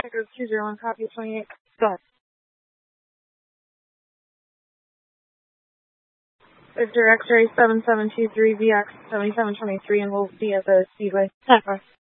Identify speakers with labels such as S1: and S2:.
S1: Echo 201, copy 28. Go ahead. Victor X-ray 7723 VX 7723 and we'll see at the Speedway.